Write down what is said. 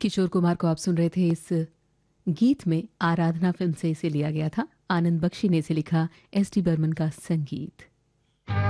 किशोर कुमार को आप सुन रहे थे इस गीत में। आराधना फिल्म से इसे लिया गया था। आनंद बख्शी ने इसे लिखा, एस डी बर्मन का संगीत।